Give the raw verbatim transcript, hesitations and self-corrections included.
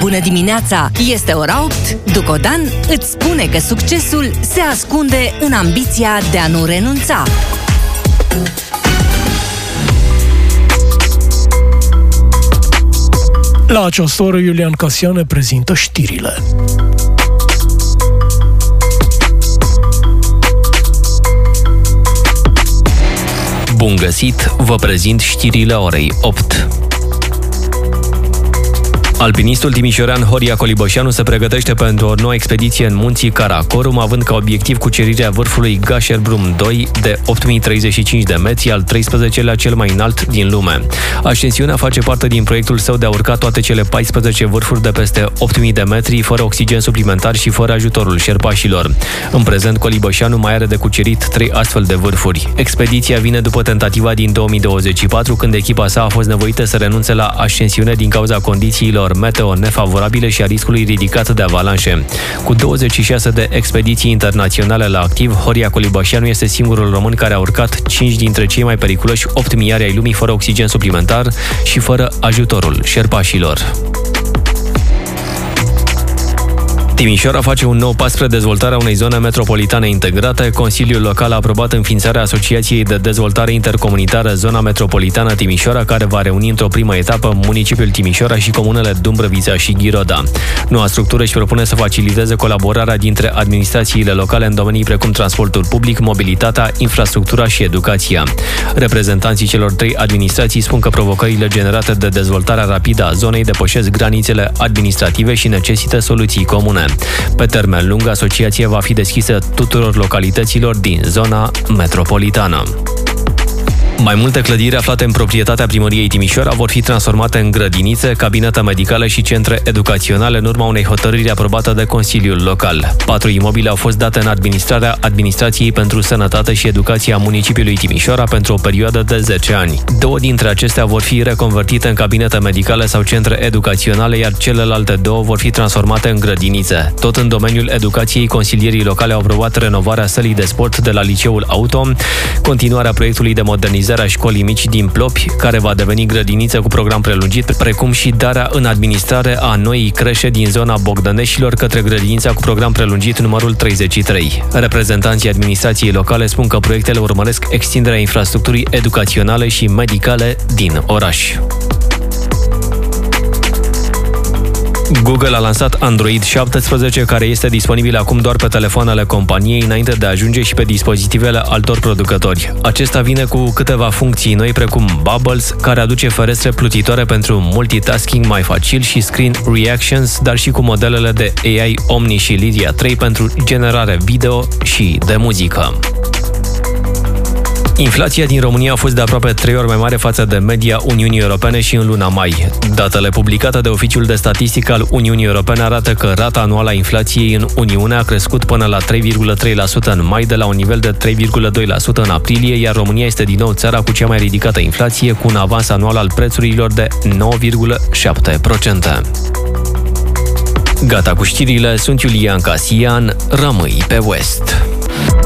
Bună dimineața! Este ora opt. Ducodan îți spune că succesul se ascunde în ambiția de a nu renunța. La această oră, Iulian Casian ne prezintă știrile. Bun găsit, vă prezint știrile orei opt. Alpinistul timișorean Horia Coliboșanu se pregătește pentru o nouă expediție în munții Karakorum, având ca obiectiv cucerirea vârfului Gasherbrum doi de opt mii treizeci și cinci de metri, al treisprezecelea cel mai înalt din lume. Ascensiunea face parte din proiectul său de a urca toate cele paisprezece vârfuri de peste opt mii de metri, fără oxigen suplimentar și fără ajutorul șerpașilor. În prezent, Coliboșanu mai are de cucerit trei astfel de vârfuri. Expediția vine după tentativa din două mii douăzeci și patru, când echipa sa a fost nevoită să renunțe la ascensiune din cauza condițiilor meteo nefavorabile și a riscului ridicat de avalanșe. Cu douăzeci și șase de expediții internaționale la activ, Horia Coliboșanu este singurul român care a urcat cinci dintre cei mai periculoși opt miliari ai lumii fără oxigen suplimentar și fără ajutorul șerpașilor. Timișoara face un nou pas spre dezvoltarea unei zone metropolitane integrate. Consiliul Local a aprobat înființarea Asociației de Dezvoltare Intercomunitară Zona Metropolitană Timișoara, care va reuni într-o primă etapă municipiul Timișoara și comunele Dumbrăvița și Ghiroda. Noua structură își propune să faciliteze colaborarea dintre administrațiile locale în domenii precum transportul public, mobilitatea, infrastructura și educația. Reprezentanții celor trei administrații spun că provocările generate de dezvoltarea rapidă a zonei depășesc granițele administrative și necesită soluții comune. Pe termen lung, asociația va fi deschisă tuturor localităților din zona metropolitană. Mai multe clădiri aflate în proprietatea primăriei Timișoara vor fi transformate în grădinițe, cabinete medicale și centre educaționale în urma unei hotărâri aprobate de Consiliul Local. Patru imobile au fost date în administrarea Administrației pentru Sănătate și Educație a municipiului Timișoara pentru o perioadă de zece ani. Două dintre acestea vor fi reconvertite în cabinete medicale sau centre educaționale, iar celelalte două vor fi transformate în grădinițe. Tot în domeniul educației, consilierii locale au aprobat renovarea sălii de sport de la Liceul Auto, continuarea proiectului de modernizare a școlii mici din Plopi, care va deveni grădiniță cu program prelungit, precum și darea în administrare a noii creșe din zona Bogdăneșilor către grădinița cu program prelungit numărul treizeci și trei. Reprezentanții administrației locale spun că proiectele urmăresc extinderea infrastructurii educaționale și medicale din oraș. Google a lansat Android șaptesprezece, care este disponibil acum doar pe telefoanele companiei, înainte de a ajunge și pe dispozitivele altor producători. Acesta vine cu câteva funcții noi, precum Bubbles, care aduce ferestre plutitoare pentru multitasking mai facil și Screen Reactions, dar și cu modelele de A I Omni și Lydia trei pentru generare video și de muzică. Inflația din România a fost de aproape trei ori mai mare față de media Uniunii Europene și în luna mai. Datele publicate de Oficiul de Statistică al Uniunii Europene arată că rata anuală a inflației în Uniune a crescut până la trei virgulă trei la sută în mai, de la un nivel de trei virgulă doi la sută în aprilie, iar România este din nou țara cu cea mai ridicată inflație, cu un avans anual al prețurilor de nouă virgulă șapte la sută. Gata cu știrile, sunt Iulian Casian, rămâi pe West.